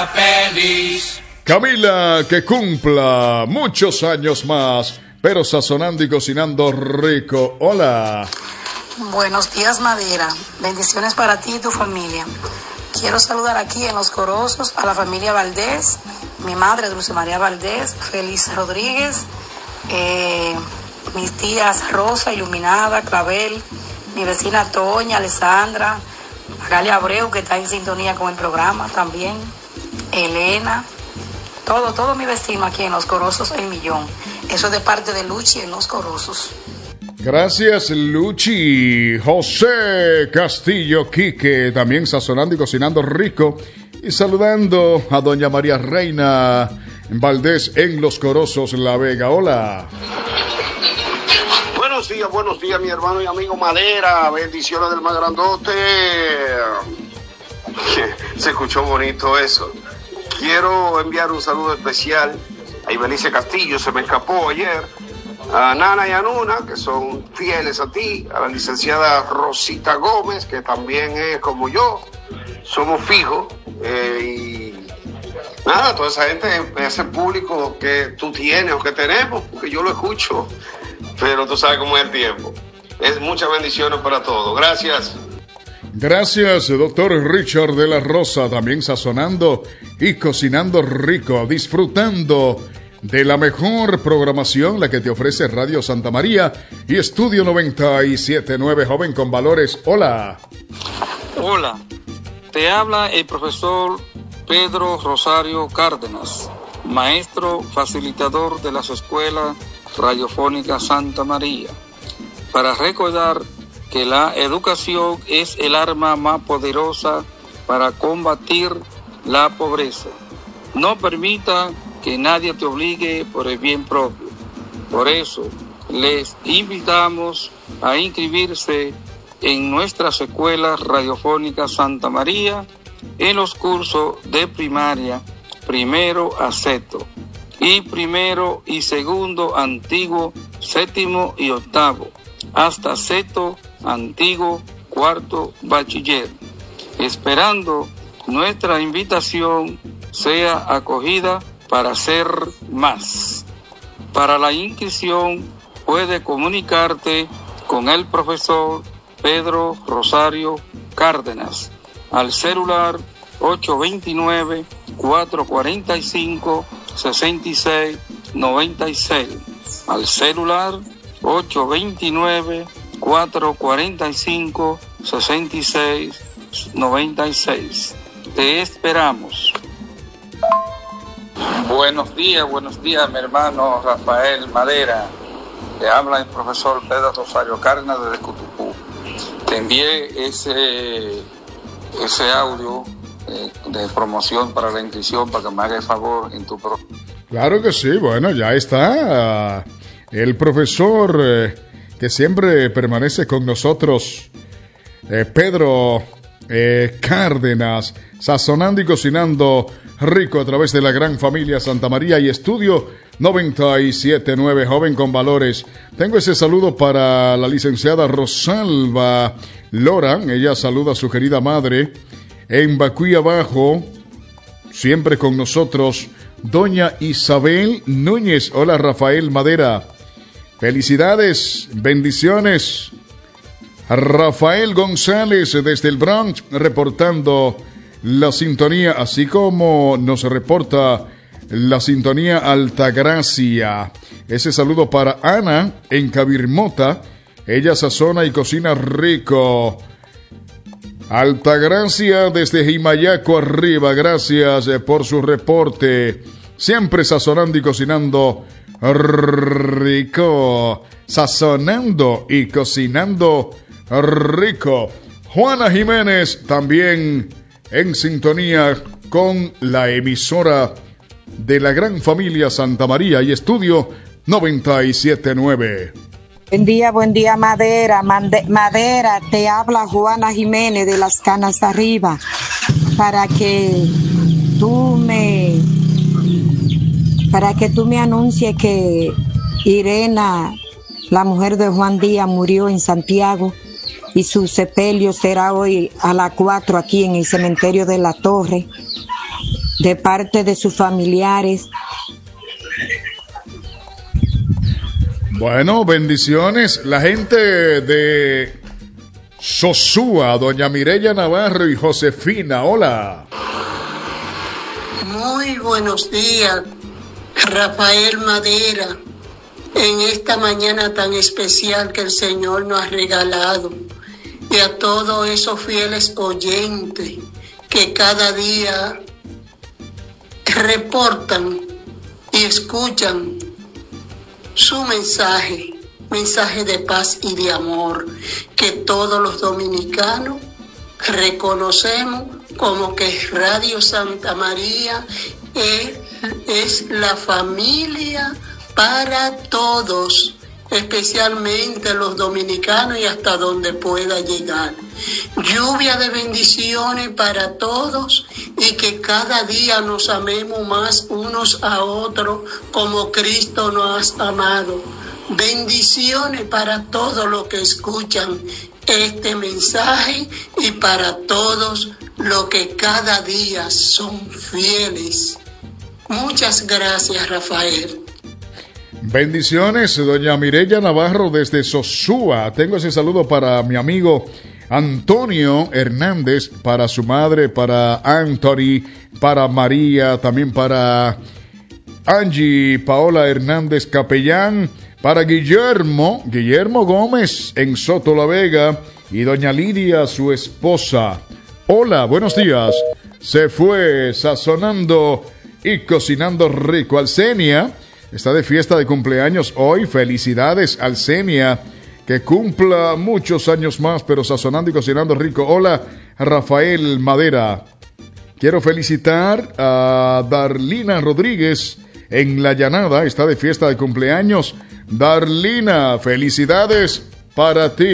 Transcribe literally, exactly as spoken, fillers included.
sea feliz. Camila, que cumpla muchos años más, pero sazonando y cocinando rico. Hola. Buenos días, Madera. Bendiciones para ti y tu familia. Quiero saludar aquí en Los Corosos a la familia Valdés, mi madre Dulce María Valdés, Feliz Rodríguez, eh, mis tías Rosa, Iluminada, Clavel, mi vecina Toña, Alessandra, Magalia Abreu, que está en sintonía con el programa también, Elena, todo, todo mi vecino aquí en Los Corosos, El Millón. Eso es de parte de Luchi en Los Corosos. Gracias, Luchi. José Castillo Quique, también sazonando y cocinando rico. Y saludando a doña María Reina Valdés en Los Corosos, La Vega. Hola. Buenos días, buenos días, mi hermano y amigo Madera. Bendiciones del más grandote. Se escuchó bonito eso. Quiero enviar un saludo especial a Ibelice Castillo, se me escapó ayer. A Nana y a Nuna, que son fieles a ti, a la licenciada Rosita Gómez, que también es como yo, somos fijos, eh, y nada, toda esa gente, ese público que tú tienes o que tenemos, porque yo lo escucho, pero tú sabes cómo es el tiempo. Es muchas bendiciones para todos. Gracias. Gracias, doctor Richard de la Rosa, también sazonando y cocinando rico, disfrutando de la mejor programación, la que te ofrece Radio Santa María y Estudio noventa y siete punto nueve, joven con valores. Hola. Hola, te habla el profesor Pedro Rosario Cárdenas, maestro facilitador de las escuelas radiofónicas Santa María, para recordar que la educación es el arma más poderosa para combatir la pobreza. No permita que nadie te obligue por el bien propio. Por eso, les invitamos a inscribirse en nuestras escuelas radiofónicas Santa María en los cursos de primaria, primero a sexto, y primero y segundo antiguo, séptimo y octavo, hasta sexto, antiguo, cuarto, bachiller, esperando nuestra invitación sea acogida para hacer más. Para la inscripción puede comunicarte con el profesor Pedro Rosario Cárdenas al celular ocho dos nueve, cuatro cuatro cinco, seis seis nueve seis, al celular ocho dos nueve, cuatro cuatro cinco, seis seis nueve seis. Te esperamos. Buenos días, buenos días, mi hermano Rafael Madera. Te habla el profesor Pedro Rosario Cárdenas desde Cutupú. Te envié ese, ese audio eh, de promoción para la inscripción para que me haga el favor en tu programa. Claro que sí, bueno, ya está el profesor eh, que siempre permanece con nosotros, eh, Pedro eh, Cárdenas, sazonando y cocinando rico a través de la gran familia Santa María y Estudio noventa y siete punto nueve, joven con valores. Tengo ese saludo para la licenciada Rosalba Lora. Ella saluda a su querida madre en Bacuy Abajo, siempre con nosotros, doña Isabel Núñez. Hola, Rafael Madera. Felicidades, bendiciones. Rafael González desde el Bronx reportando la sintonía, así como nos reporta la sintonía Altagracia. Ese saludo para Ana en Cabirmota. Ella sazona y cocina rico. Altagracia desde Jimayaco arriba. Gracias por su reporte. Siempre sazonando y cocinando rico. Sazonando y cocinando rico. Juana Jiménez también en sintonía con la emisora de la gran familia Santa María y Estudio noventa y siete punto nueve. Buen día, buen día, Madera. Mande, Madera, te habla Juana Jiménez de Las Canas Arriba, para que tú me para que tú me anuncies que Irena, la mujer de Juan Díaz, murió en Santiago y su sepelio será hoy a las cuatro aquí en el cementerio de La Torre. de parte de sus familiares. Bueno, bendiciones. La gente de Sosúa, doña Mireya Navarro y Josefina, hola. Muy buenos días, Rafael Madera, en esta mañana tan especial que el Señor nos ha regalado, y a todos esos fieles oyentes que cada día reportan y escuchan su mensaje, mensaje de paz y de amor, que todos los dominicanos reconocemos como que Radio Santa María es, es la familia para todos, especialmente los dominicanos y hasta donde pueda llegar. Lluvia de bendiciones para todos y que cada día nos amemos más unos a otros como Cristo nos ha amado. Bendiciones para todos los que escuchan este mensaje y para todos los que cada día son fieles. Muchas gracias, Rafael. Bendiciones, doña Mireya Navarro desde Sosúa. Tengo ese saludo para mi amigo Antonio Hernández, para su madre, para Anthony, para María, también para Angie Paola Hernández Capellán, para Guillermo, Guillermo Gómez en Soto La Vega y doña Lidia, su esposa. Hola, buenos días. Se fue sazonando y cocinando rico. Alcenia está de fiesta de cumpleaños hoy. Felicidades, Alcenia. Que cumpla muchos años más, pero sazonando y cocinando rico. Hola, Rafael Madera. Quiero felicitar a Darlina Rodríguez en La Llanada. Está de fiesta de cumpleaños. Darlina, felicidades para ti.